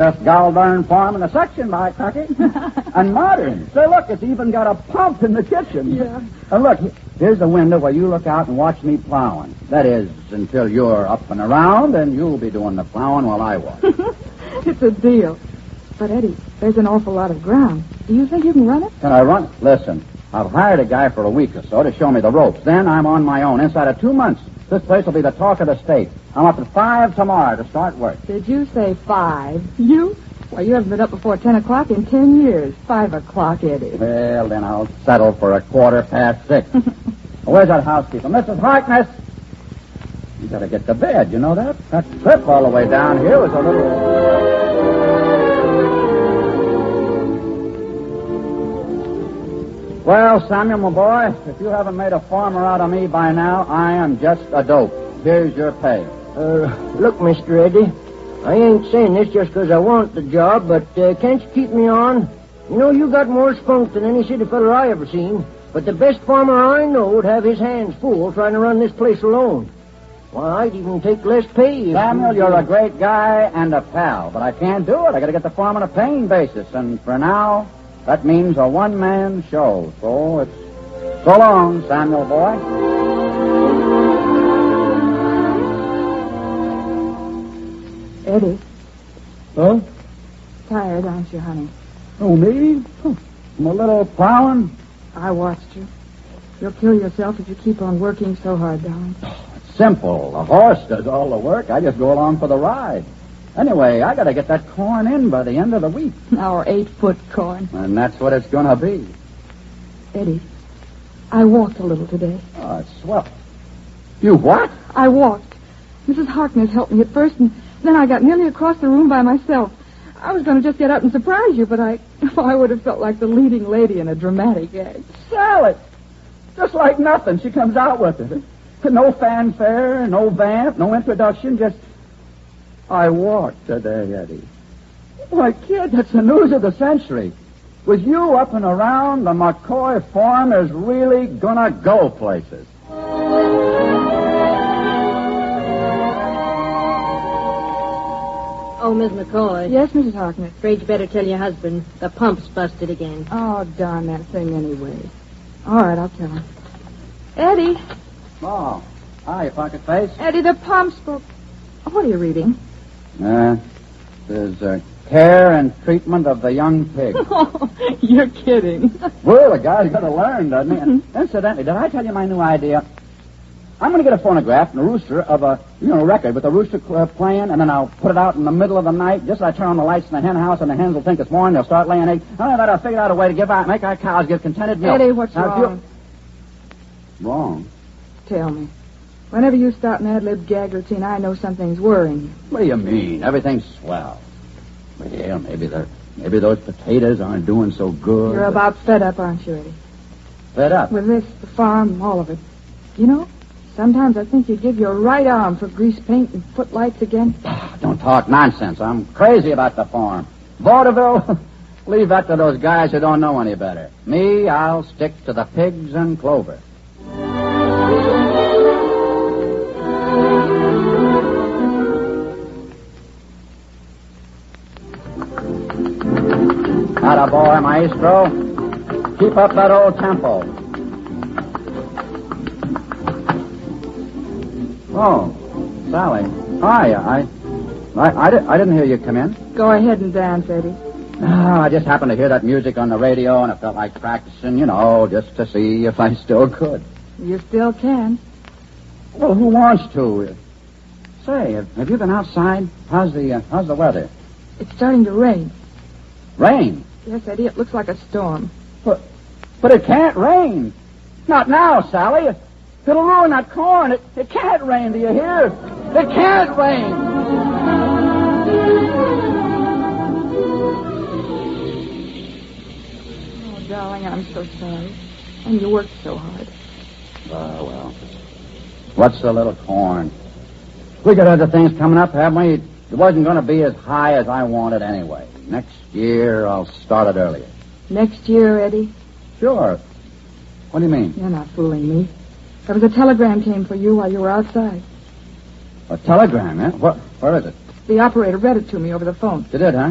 Best gall-darn farm in the section, by Tucky. And modern. Say, look, it's even got a pump in the kitchen. Yeah. And look, here's the window where you look out and watch me plowing. That is, until you're up and around, and you'll be doing the plowing while I watch. It's a deal. But, Eddie, there's an awful lot of ground. Do you think you can run it? Can I run it? Listen, I've hired a guy for a week or so to show me the ropes. Then I'm on my own. Inside of 2 months, this place will be the talk of the state. I'm up at 5 tomorrow to start work. Did you say 5? You? Why, you haven't been up before 10 o'clock in 10 years. 5 o'clock, Eddie. Well, then I'll settle for 6:15. Where's that housekeeper? Mrs. Harkness! You gotta get to bed, you know that? That trip all the way down here was a little... Well, Samuel, my boy, if you haven't made a farmer out of me by now, I am just a dope. Here's your pay. Look, Mr. Eddie, I ain't saying this just 'cause I want the job, but can't you keep me on? You know, you got more spunk than any city feller I ever seen, but the best farmer I know would have his hands full trying to run this place alone. Why, I'd even take less pay. Samuel, you're a great guy and a pal, but I can't do it. I gotta get the farm on a paying basis, and for now, that means a one-man show. So it's so long, Samuel boy. Eddie. Huh? Tired, aren't you, honey? Oh, me? I'm a little plowing. I watched you. You'll kill yourself if you keep on working so hard, darling. It's simple. A horse does all the work. I just go along for the ride. Anyway, I gotta get that corn in by the end of the week. Our 8-foot corn. And that's what it's gonna be. Eddie, I walked a little today. Oh, it's swell. You what? I walked. Mrs. Harkness helped me at first, and then I got nearly across the room by myself. I was going to just get up and surprise you, but I would have felt like the leading lady in a dramatic act. Sally! Just like nothing. She comes out with it. No fanfare, no vamp, no introduction, just... I walked today, Eddie. Why, kid, that's the news of the century. With you up and around, the McCoy farm is really gonna go places. Oh, Miss McCoy. Yes, Mrs. Harkness. Afraid you better tell your husband. The pump's busted again. Oh, darn that thing anyway. All right, I'll tell him. Eddie. Oh, hi, pocket face. Eddie, the pump's broke. What are you reading? There's care and treatment of the young pig. Oh, you're kidding. Well, a guy's got to learn, doesn't he? Incidentally, did I tell you my new idea? I'm going to get a phonograph and a rooster of a, record with a rooster playing, and then I'll put it out in the middle of the night. Just as I turn on the lights in the hen house, and the hens will think it's morning. They'll start laying eggs. After that, I'll figure out a way to make our cows give contented milk. Eddie, what's now, wrong? Wrong? Tell me. Whenever you start an ad-lib gag routine, I know something's worrying you. What do you mean? Everything's swell. Well, maybe those potatoes aren't doing so good. You're about fed up, aren't you, Eddie? Fed up? With this, the farm, all of it. You know, sometimes I think you'd give your right arm for grease paint and footlights again. Don't talk nonsense. I'm crazy about the farm. Vaudeville, leave that to those guys who don't know any better. Me, I'll stick to the pigs and clover. Atta boy, maestro. Keep up that old tempo. Oh, Sally. Hi. I didn't hear you come in. Go ahead and dance, Eddie. I just happened to hear that music on the radio, and I felt like practicing, just to see if I still could. You still can. Well, who wants to? Say, have you been outside? How's the weather? It's starting to rain. Rain? Yes, Eddie, it looks like a storm. But it can't rain. Not now, Sally. It'll ruin that corn. It can't rain, do you hear? It can't rain. Oh, darling, I'm so sorry. And you worked so hard. Well. What's the little corn? We got other things coming up, haven't we? It wasn't going to be as high as I wanted anyway. Next year, I'll start it earlier. Next year, Eddie? Sure. What do you mean? You're not fooling me. There was a telegram came for you while you were outside. A telegram, eh? Where is it? The operator read it to me over the phone. You did, huh?